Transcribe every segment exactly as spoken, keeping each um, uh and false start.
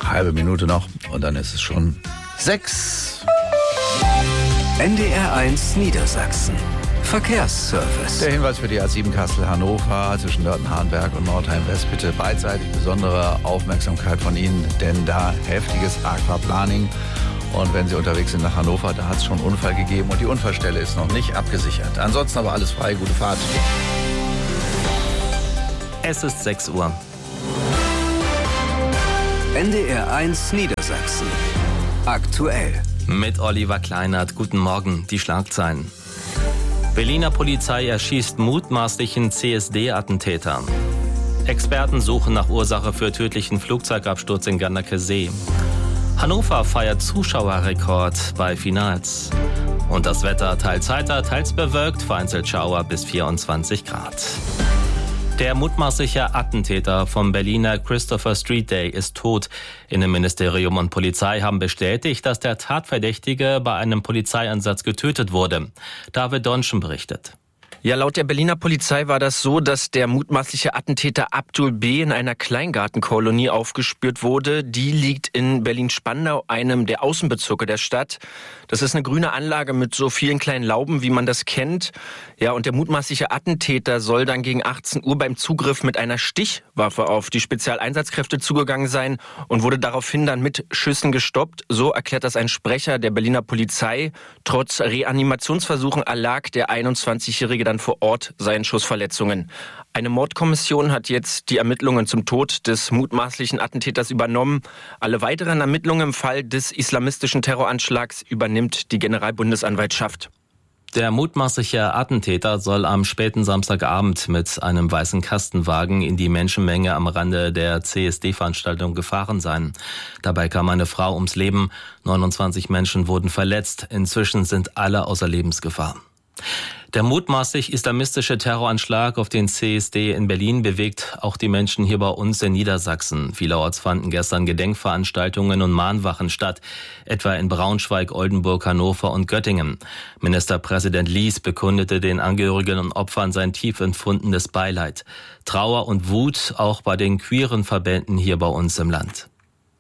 halbe Minute noch und dann ist es schon sechs. N D R eins Niedersachsen. Verkehrsservice. Der Hinweis für die A sieben Kassel-Hannover zwischen Dörten-Hahnberg und Nordheim-West. Bitte beidseitig besondere Aufmerksamkeit von Ihnen, denn da heftiges Aquaplaning. Und wenn Sie unterwegs sind nach Hannover, da hat es schon einen Unfall gegeben und die Unfallstelle ist noch nicht abgesichert. Ansonsten aber alles frei, gute Fahrt. Es ist sechs Uhr. N D R eins Niedersachsen. Aktuell. Mit Oliver Kleinert. Guten Morgen, die Schlagzeilen. Berliner Polizei erschießt mutmaßlichen C S D-Attentäter. Experten suchen nach Ursache für tödlichen Flugzeugabsturz in Ganderkesee. Hannover feiert Zuschauerrekord bei Finals. Und das Wetter teils heiter, teils bewölkt, vereinzelt Schauer bis vierundzwanzig Grad. Der mutmaßliche Attentäter vom Berliner Christopher Street Day ist tot. Innenministerium und Polizei haben bestätigt, dass der Tatverdächtige bei einem Polizeieinsatz getötet wurde. David Donschen berichtet. Ja, laut der Berliner Polizei war das so, dass der mutmaßliche Attentäter Abdul B. in einer Kleingartenkolonie aufgespürt wurde. Die liegt in Berlin-Spandau, einem der Außenbezirke der Stadt. Das ist eine grüne Anlage mit so vielen kleinen Lauben, wie man das kennt. Ja, und der mutmaßliche Attentäter soll dann gegen achtzehn Uhr beim Zugriff mit einer Stichwaffe auf die Spezialeinsatzkräfte zugegangen sein und wurde daraufhin dann mit Schüssen gestoppt. So erklärt das ein Sprecher der Berliner Polizei. Trotz Reanimationsversuchen erlag der einundzwanzigjährige dann vor Ort seinen Schussverletzungen. Eine Mordkommission hat jetzt die Ermittlungen zum Tod des mutmaßlichen Attentäters übernommen. Alle weiteren Ermittlungen im Fall des islamistischen Terroranschlags übernimmt die Generalbundesanwaltschaft. Der mutmaßliche Attentäter soll am späten Samstagabend mit einem weißen Kastenwagen in die Menschenmenge am Rande der C S D-Veranstaltung gefahren sein. Dabei kam eine Frau ums Leben, neunundzwanzig Menschen wurden verletzt. Inzwischen sind alle außer Lebensgefahr. Der mutmaßlich islamistische Terroranschlag auf den C S D in Berlin bewegt auch die Menschen hier bei uns in Niedersachsen. Vielerorts fanden gestern Gedenkveranstaltungen und Mahnwachen statt, etwa in Braunschweig, Oldenburg, Hannover und Göttingen. Ministerpräsident Lies bekundete den Angehörigen und Opfern sein tief empfundenes Beileid. Trauer und Wut auch bei den queeren Verbänden hier bei uns im Land.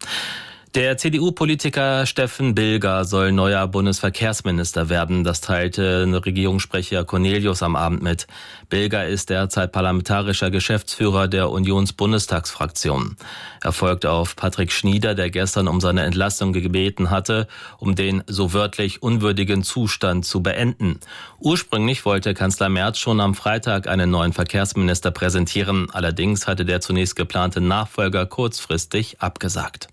Der C D U-Politiker Steffen Bilger soll neuer Bundesverkehrsminister werden. Das teilte Regierungssprecher Cornelius am Abend mit. Bilger ist derzeit parlamentarischer Geschäftsführer der Unionsbundestagsfraktion. Er folgt auf Patrick Schnieder, der gestern um seine Entlassung gebeten hatte, um den so wörtlich unwürdigen Zustand zu beenden. Ursprünglich wollte Kanzler Merz schon am Freitag einen neuen Verkehrsminister präsentieren. Allerdings hatte der zunächst geplante Nachfolger kurzfristig abgesagt.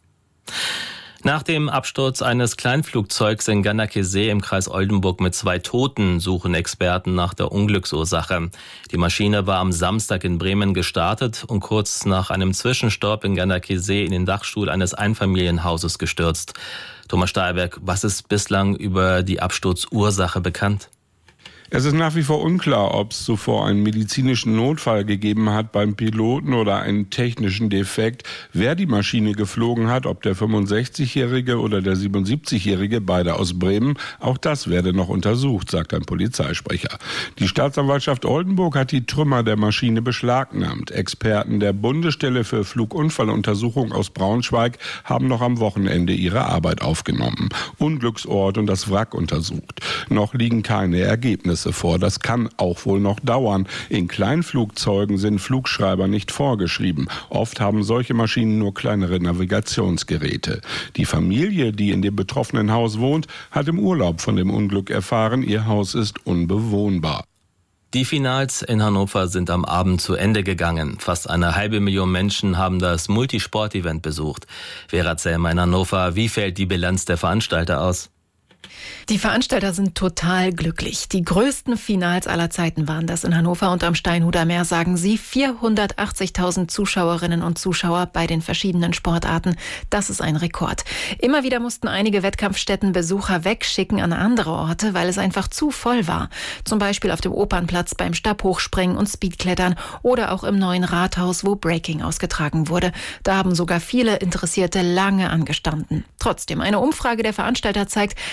Nach dem Absturz eines Kleinflugzeugs in Ganderkesee im Kreis Oldenburg mit zwei Toten suchen Experten nach der Unglücksursache. Die Maschine war am Samstag in Bremen gestartet und kurz nach einem Zwischenstopp in Ganderkesee in den Dachstuhl eines Einfamilienhauses gestürzt. Thomas Stahlberg, was ist bislang über die Absturzursache bekannt? Es ist nach wie vor unklar, ob es zuvor einen medizinischen Notfall gegeben hat beim Piloten oder einen technischen Defekt, wer die Maschine geflogen hat, ob der fünfundsechzigjährige oder der siebenundsiebzigjährige, beide aus Bremen. Auch das werde noch untersucht, sagt ein Polizeisprecher. Die Staatsanwaltschaft Oldenburg hat die Trümmer der Maschine beschlagnahmt. Experten der Bundesstelle für Flugunfalluntersuchung aus Braunschweig haben noch am Wochenende ihre Arbeit aufgenommen, Unglücksort und das Wrack untersucht. Noch liegen keine Ergebnisse vor. Das kann auch wohl noch dauern. In Kleinflugzeugen sind Flugschreiber nicht vorgeschrieben. Oft haben solche Maschinen nur kleinere Navigationsgeräte. Die Familie, die in dem betroffenen Haus wohnt, hat im Urlaub von dem Unglück erfahren. Ihr Haus ist unbewohnbar. Die Finals in Hannover sind am Abend zu Ende gegangen. Fast eine halbe Million Menschen haben das Multisport-Event besucht. Vera Zellmer in Hannover, wie fällt die Bilanz der Veranstalter aus? Die Veranstalter sind total glücklich. Die größten Finals aller Zeiten waren das in Hannover und am Steinhuder Meer, sagen sie. vierhundertachtzigtausend Zuschauerinnen und Zuschauer bei den verschiedenen Sportarten. Das ist ein Rekord. Immer wieder mussten einige Wettkampfstätten Besucher wegschicken an andere Orte, weil es einfach zu voll war. Zum Beispiel auf dem Opernplatz beim Stabhochspringen und Speedklettern oder auch im neuen Rathaus, wo Breaking ausgetragen wurde. Da haben sogar viele Interessierte lange angestanden. Trotzdem, eine Umfrage der Veranstalter zeigt, mehr als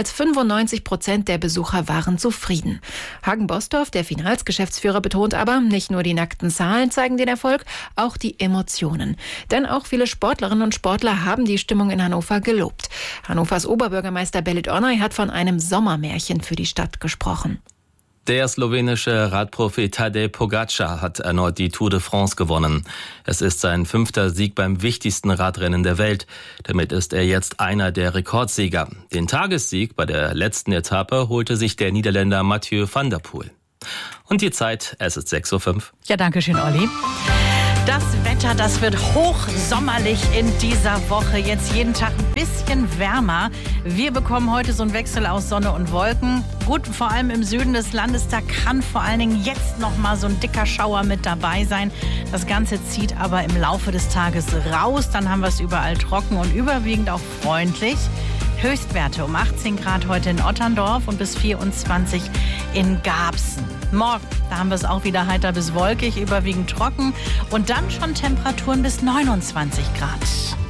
als fünfundneunzig Prozent der Besucher waren zufrieden. Hagen Bosdorf, der Finals-Geschäftsführer, betont aber, nicht nur die nackten Zahlen zeigen den Erfolg, auch die Emotionen. Denn auch viele Sportlerinnen und Sportler haben die Stimmung in Hannover gelobt. Hannovers Oberbürgermeister Belit Ornay hat von einem Sommermärchen für die Stadt gesprochen. Der slowenische Radprofi Tadej Pogačar hat erneut die Tour de France gewonnen. Es ist sein fünfter Sieg beim wichtigsten Radrennen der Welt. Damit ist er jetzt einer der Rekordsieger. Den Tagessieg bei der letzten Etappe holte sich der Niederländer Mathieu van der Poel. Und die Zeit, es ist sechs Uhr fünf. Ja, danke schön, Olli. Das Wetter, das wird hochsommerlich in dieser Woche. Jetzt jeden Tag ein bisschen wärmer. Wir bekommen heute so einen Wechsel aus Sonne und Wolken. Gut, vor allem im Süden des Landes, da kann vor allen Dingen jetzt noch mal so ein dicker Schauer mit dabei sein. Das Ganze zieht aber im Laufe des Tages raus. Dann haben wir es überall trocken und überwiegend auch freundlich. Höchstwerte um achtzehn Grad heute in Otterndorf und bis vierundzwanzig in Garbsen. Morgen, da haben wir es auch wieder heiter bis wolkig, überwiegend trocken und dann schon Temperaturen bis neunundzwanzig Grad.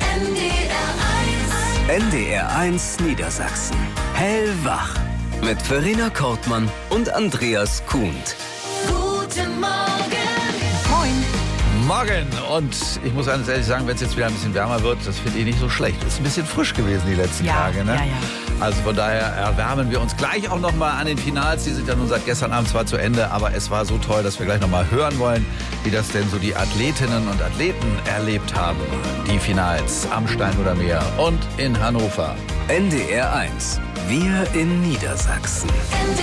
N D R eins Niedersachsen. Hellwach. Mit Verena Kortmann und Andreas Kuhnt. Guten Morgen. Moin. Morgen. Und ich muss ganz ehrlich sagen, wenn es jetzt wieder ein bisschen wärmer wird, das finde ich nicht so schlecht. Es ist ein bisschen frisch gewesen die letzten Ja, Tage. Ne? ja, ja. Also von daher erwärmen wir uns gleich auch nochmal an den Finals. Die sind ja nun seit gestern Abend zwar zu Ende, aber es war so toll, dass wir gleich nochmal hören wollen, wie das denn so die Athletinnen und Athleten erlebt haben. Die Finals am Steinhuder Meer und in Hannover. N D R eins. Wir in Niedersachsen.